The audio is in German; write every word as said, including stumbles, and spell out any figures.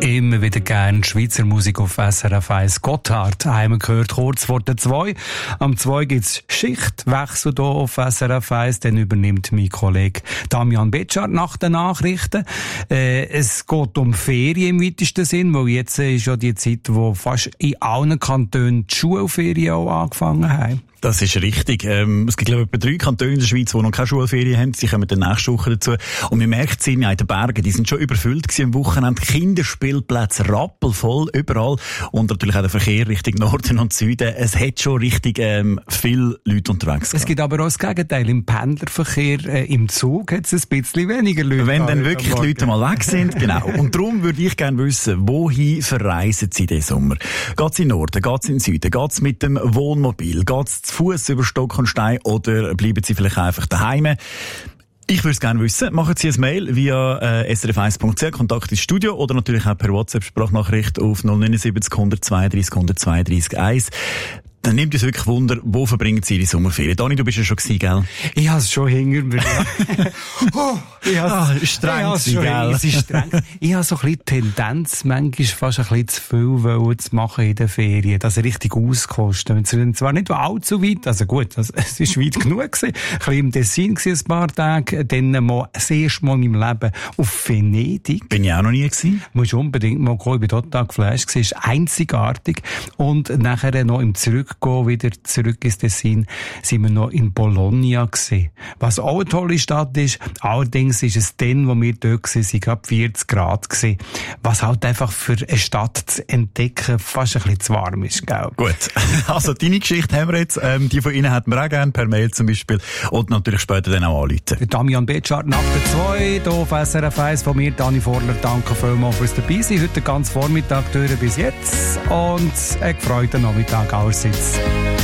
immer wieder gerne Schweizer Musik auf S R F eins. Gotthard haben wir gehört, kurz vor der zwei. Am zwei gibt's Schichtwechsel hier auf S R F eins. Dann übernimmt mein Kollege Damian Betschart nach den Nachrichten. Äh, es geht um Ferien im weitesten Sinn, weil jetzt ist ja die Zeit, wo fast in allen Kantonen die Schulferien auch angefangen haben. Das ist richtig. Ähm, es gibt, glaube ich, etwa drei Kantone in der Schweiz, die noch keine Schulferien haben. Sie kommen dann nächste Woche dazu. Und man merkt es in den Bergen, die sind schon überfüllt gewesen am Wochenende. Kinderspielplätze rappelvoll überall. Und natürlich auch der Verkehr Richtung Norden und Süden. Es hat schon richtig ähm, viele Leute unterwegs gehabt. Es gibt aber auch das Gegenteil. Im Pendlerverkehr, äh, im Zug hat es ein bisschen weniger Leute. Wenn dann wirklich die Leute mal weg sind, genau. Und darum würde ich gerne wissen, wohin verreisen Sie diesen Sommer? Geht's in den Norden, geht's in den Süden, geht's mit dem Wohnmobil, geht's zu Fuß über Stock und Stein oder bleiben Sie vielleicht einfach daheim? Ich würde es gerne wissen. Machen Sie ein Mail via äh, s r f eins punkt c h, Kontakt ins Studio oder natürlich auch per WhatsApp-Sprachnachricht auf null neun sieben null zwei drei null zwei drei eins. Dann nimmt uns wirklich Wunder, wo verbringen Sie die Sommerferien? Dani, du bist ja schon gewesen, gell? Ich habe es schon hinter mir. oh, ich ah, streng ich schon, gell? Es ist streng. Ich habe so ein bisschen Tendenz, manchmal fast ein bisschen zu viel zu machen in den Ferien, dass er richtig auskosten. Zwar nicht allzu weit, also gut, also, es war weit genug gewesen. Ein bisschen im Tessin gewesen, ein paar Tage. Dann mal das erste Mal in meinem Leben auf Venedig. Bin ich auch noch nie gewesen. Musst unbedingt mal kommen. Ich bin total geflasht gewesen. Es ist einzigartig. Und nachher noch im Zurück Gehen, wieder zurück ins Tessin, sind wir noch in Bologna gewesen. Was auch eine tolle Stadt ist. Allerdings ist es dann, wo wir dort waren, sind gerade vierzig Grad gewesen. Was halt einfach für eine Stadt zu entdecken fast ein bisschen zu warm ist, gell? Gut. Also, deine Geschichte haben wir jetzt. Ähm, die von Ihnen hätten wir auch gerne per Mail zum Beispiel. Und natürlich später dann auch anrufen. Damian Betschart nach der zwei, hier auf S R F eins von mir, Dani Vorler. Danke vielmals fürs dabei sein. Heute den ganzen Vormittag durch bis jetzt. Und einen gefreuten Nachmittag allerseits.